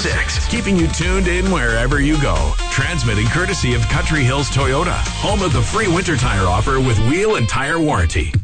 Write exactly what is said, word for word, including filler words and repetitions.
six, keeping you tuned in wherever you go. Transmitting courtesy of Country Hills Toyota, home of the free winter tire offer with wheel and tire warranty.